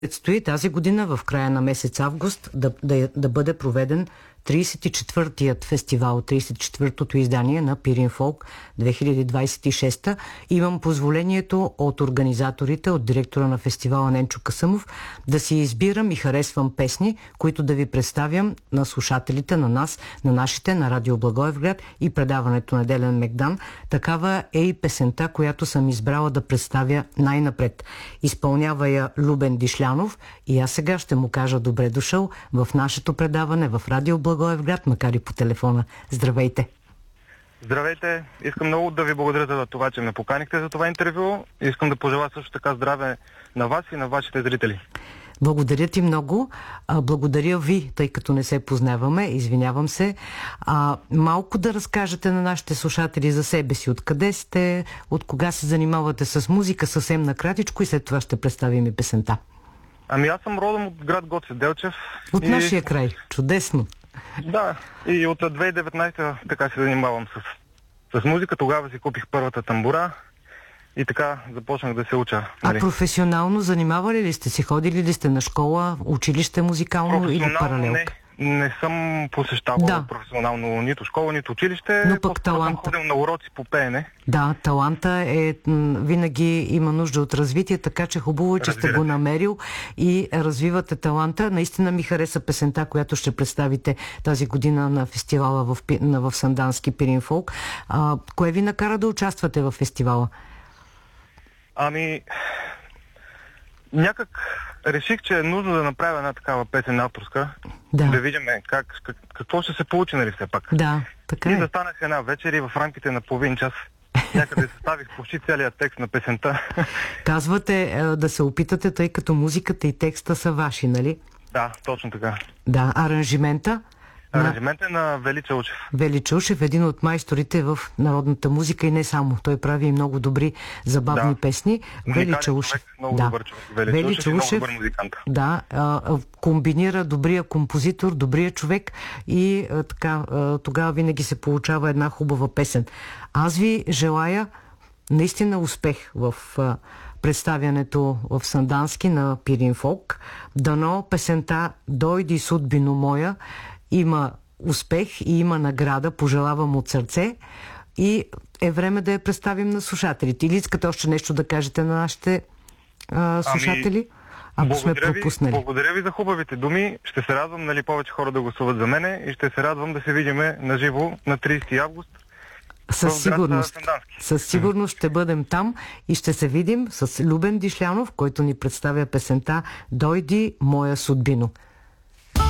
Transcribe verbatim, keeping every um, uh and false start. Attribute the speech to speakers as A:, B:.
A: Предстои тази година в края на месец август да, да, да бъде проведен тридесет и четвъртият фестивал, тридесет и четвъртото издание на Пирин Фолк две хиляди двадесет и шеста. Имам позволението от организаторите, от директора на фестивала Ненчо Касъмов, да си избирам и харесвам песни, които да ви представям на слушателите, на нас, на нашите, на Радио Благоевград и предаването на Делен Мегдан. Такава е и песента, която съм избрала да представя най-напред. Изпълнява я Любен Дишлянов и аз сега ще му кажа добре дошъл в нашето предаване в Радио Благоевград, макар и по телефона. Здравейте!
B: Здравейте! Искам много да ви благодаря за това, че ме поканихте за това интервю. Искам да пожелая също така здраве на вас и на вашите зрители.
A: Благодаря ти много. А, благодаря ви, тъй като не се познаваме. Извинявам се. А, малко да разкажете на нашите слушатели за себе си. Откъде сте, от кога се занимавате с музика, съвсем накратичко, и след това ще представим и песента.
B: Ами аз съм родом от град Гоце Делчев.
A: От
B: и...
A: нашия край. Чудесно. Да,
B: и от две хиляди и деветнадесета така се занимавам с, с музика. Тогава си купих първата тамбура и така започнах да се уча.
A: Нали? А професионално занимавали ли сте си? Ходили ли сте на школа, училище музикално или паралелка?
B: Не. Не съм посещавал да. професионално нито школа, нито училище.
A: Но пък таланта...
B: съм ходил на уроци по пеене.
A: Да, таланта е винаги има нужда от развитие, така че хубаво е, че Разбира. сте го намерил и развивате таланта. Наистина ми хареса песента, която ще представите тази година на фестивала в, в Сандански Пирин Фолк. А, кое ви накара да участвате в фестивала?
B: Ами... Някак реших, че е нужно да направя една такава песен авторска, да, да видим как, как, какво ще се получи, нали все пак.
A: Да, така
B: и
A: е.
B: застанах една вечер и в рамките на половин час някъде съставих почти целият текст на песента.
A: Казвате да се опитате, тъй като музиката и текста са ваши, нали?
B: Да, точно така.
A: Да, аранжимента?
B: Аранжимент е на Вели Чаушев.
A: Вели Чаушев, един от майсторите в народната музика и не само. Той прави и много добри забавни да. песни. Вели Чаушев.
B: Много
A: да.
B: добър човек. Вели, Вели Чаушев, Чаушев много добър музикант.
A: Да, а, комбинира добрия композитор, добрия човек и а, така, а, тогава винаги се получава една хубава песен. Аз ви желая наистина успех в а, представянето в Сандански на Пирин Фолк. Дано песента "Дойди судбино моя" има успех и има награда, пожелавам от сърце, и е време да я представим на слушателите. Или искате още нещо да кажете на нашите а, слушатели? Ако сме пропуснали.
B: Ви, благодаря ви за хубавите думи. Ще се радвам, нали, повече хора да гласуват за мене и ще се радвам да се видиме на живо на тридесети август.
A: Със сигурност. Със сигурност ще бъдем там и ще се видим с Любен Дишлянов, който ни представя песента "Дойди моя судбино".